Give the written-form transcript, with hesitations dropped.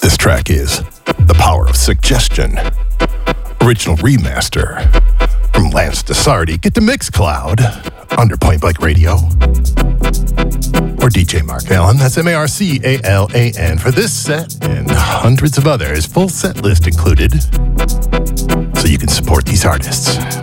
This track is The Power of Suggestion. Original remaster from Lance DeSardi. Get to Mixcloud under Point Blank Radio. Or DJ Mark Allen. That's MarCalan for this set and hundreds of others. Full set list included. So you can support these artists.